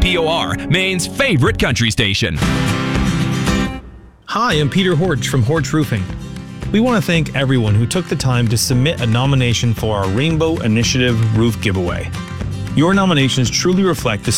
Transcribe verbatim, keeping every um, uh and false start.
P O R, Maine's favorite country station. Hi, I'm Peter Horch from Horch Roofing. We want to thank everyone who took the time to submit a nomination for our Rainbow Initiative Roof Giveaway. Your nominations truly reflect the